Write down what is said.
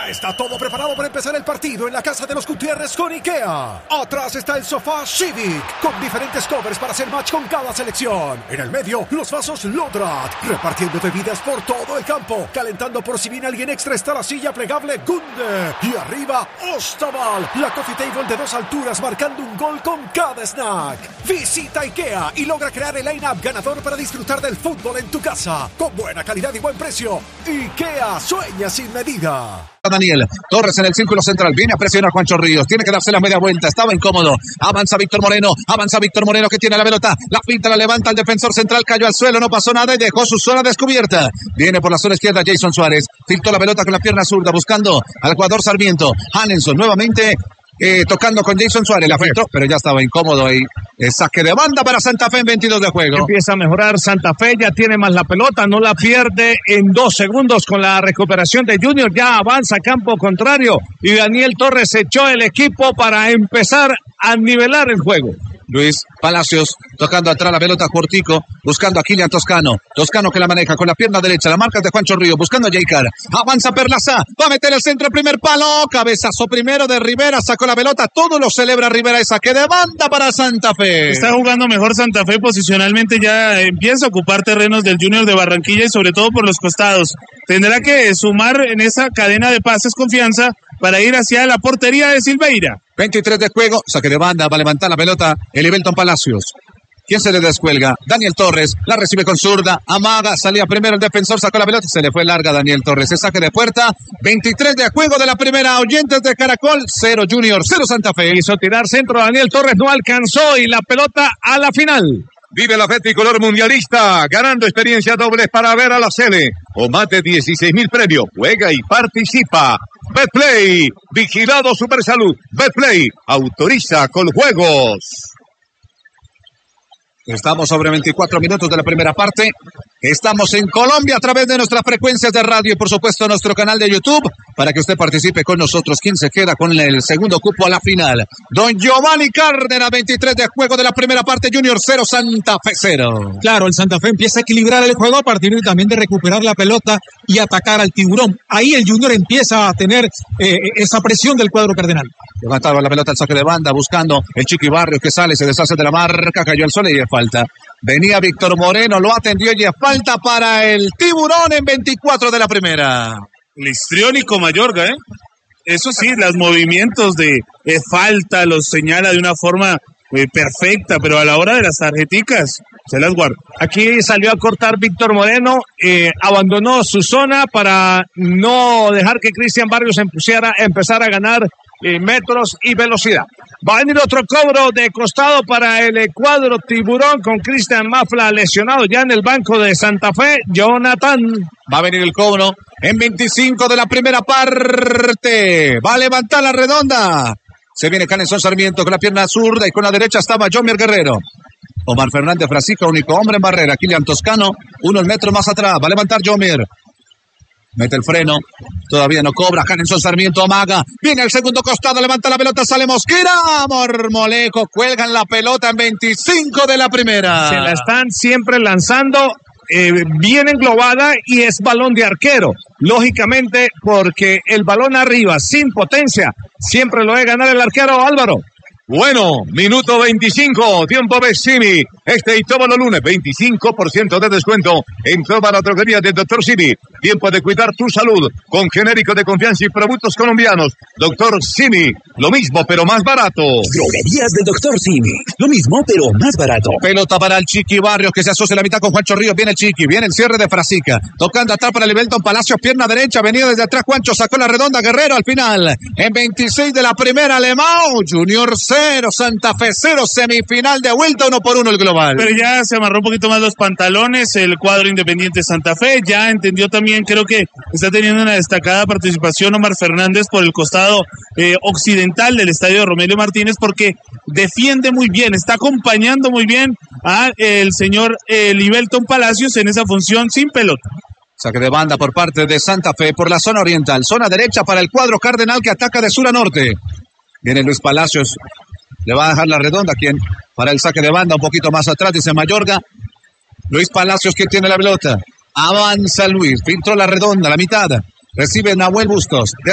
Ya está todo preparado para empezar el partido en la casa de los Gutiérrez con IKEA. Atrás está el sofá Civic, con diferentes covers para hacer match con cada selección. En el medio, los vasos Lodrat, repartiendo bebidas por todo el campo. Calentando por si viene alguien extra está la silla plegable Gunde. Y arriba, Ostaval, la coffee table de 2 alturas marcando un gol con cada snack. Visita IKEA y logra crear el line-up ganador para disfrutar del fútbol en tu casa. Con buena calidad y buen precio. IKEA sueña sin medida. Daniel Torres en el círculo central, viene a presionar a Juancho Ríos, tiene que darse la media vuelta, estaba incómodo, avanza Víctor Moreno que tiene la pelota, la pinta, la levanta el defensor central, cayó al suelo, no pasó nada y dejó su zona descubierta, viene por la zona izquierda Jason Suárez, filtró la pelota con la pierna zurda buscando al jugador Sarmiento, Hanenson nuevamente tocando con Jason Suárez, la filtró, pero ya estaba incómodo ahí. Saque de banda para Santa Fe en 22 de juego. Empieza a mejorar Santa Fe, ya tiene más la pelota, no la pierde en 2 segundos con la recuperación de Junior, ya avanza a campo contrario y Daniel Torres echó el equipo para empezar a nivelar el juego. Luis Palacios tocando atrás la pelota cortico, buscando a Kylian Toscano que la maneja con la pierna derecha, la marca de Juancho Río, buscando a Jaycar, avanza Perlaza, va a meter el centro, el primer palo, cabezazo primero de Rivera, sacó la pelota, todo lo celebra Rivera y saque de banda para Santa Fe. Está jugando mejor Santa Fe posicionalmente, ya empieza a ocupar terrenos del Junior de Barranquilla y sobre todo por los costados. Tendrá que sumar en esa cadena de pases confianza para ir hacia la portería de Silveira. 23 de juego, saque de banda, va a levantar la pelota Elivelton Palacios. ¿Quién se le descuelga? Daniel Torres, la recibe con zurda, amaga, salía primero el defensor, sacó la pelota, se le fue larga a Daniel Torres, es saque de puerta, 23 de juego de la primera, oyentes de Caracol, 0 Junior, 0 Santa Fe. Hizo tirar centro, Daniel Torres no alcanzó y la pelota a la final. Vive la fe tricolor mundialista, ganando experiencia dobles para ver a la Sele. O más de 16,000 premios. Juega y participa. Betplay, vigilado Supersalud. Betplay, autoriza con juegos. Estamos sobre 24 minutos de la primera parte. Estamos en Colombia a través de nuestras frecuencias de radio y por supuesto nuestro canal de YouTube para que usted participe con nosotros. ¿Quién se queda con el segundo cupo a la final? Don Giovanni Cárdenas, 23 de juego de la primera parte, Junior 0, Santa Fe 0. Claro, el Santa Fe empieza a equilibrar el juego a partir también de recuperar la pelota y atacar al tiburón. Ahí el Junior empieza a tener esa presión del cuadro cardenal. Levantaba la pelota al saque de banda, buscando el Chiqui Barrios que sale, se deshace de la marca, cayó al suelo y es falta. Venía Víctor Moreno, lo atendió y es falta para el tiburón en 24 de la primera. Histriónico Mayorga, ¿eh? Eso sí, los movimientos de falta los señala de una forma perfecta, pero a la hora de las tarjeticas se las guarda. Aquí salió a cortar Víctor Moreno, abandonó su zona para no dejar que Cristian Barrios empezara a ganar metros y velocidad. Va a venir otro cobro de costado para el cuadro tiburón con Cristian Mafla lesionado ya en el banco de Santa Fe. Jonathan. Va a venir el cobro en 25 de la primera parte. Va a levantar la redonda. Se viene Hanenson Sarmiento con la pierna zurda y con la derecha estaba Jomer Guerrero. Omar Fernández Frasica, único hombre en barrera. Kylian Toscano, unos metros más atrás. Va a levantar Jomer. Mete el freno, todavía no cobra, Hanenson Sarmiento amaga, viene el segundo costado, levanta la pelota, sale Mosquera, Mormolejo, cuelgan la pelota en 25 de la primera. Se la están siempre lanzando, bien englobada y es balón de arquero, lógicamente porque el balón arriba, sin potencia, siempre lo debe ganar el arquero Álvaro. Bueno, minuto 25, tiempo Vecini. Este y todos los lunes, 25% de descuento en toda la droguería de Dr. Simi. Tiempo de cuidar tu salud con genérico de confianza y productos colombianos. Dr. Simi, lo mismo pero más barato. Droguerías de Dr. Simi, lo mismo pero más barato. Pelota para el Chiqui Barrios que se asocia la mitad con Juancho Ríos. Viene el Chiqui, viene el cierre de Frasica. Tocando atrás para Elivelton Palacios, pierna derecha, venía desde atrás Juancho, sacó la redonda, Guerrero al final. En 26 de la primera, Alemão, Junior 0, Santa Fe 0, semifinal de vuelta 1-1 el global. Pero ya se amarró un poquito más los pantalones el cuadro Independiente Santa Fe, ya entendió también, creo que está teniendo una destacada participación Omar Fernández por el costado occidental del estadio Romelio Martínez porque defiende muy bien, está acompañando muy bien a el señor Elivelton Palacios en esa función sin pelota. Saque de banda por parte de Santa Fe por la zona oriental, zona derecha para el cuadro cardenal que ataca de sur a norte. Viene Luis Palacios, le va a dejar la redonda, ¿quién? Para el saque de banda, un poquito más atrás, dice Mayorga. Luis Palacios, que tiene la pelota. Avanza Luis, filtró la redonda, la mitad. Recibe Nahuel Bustos.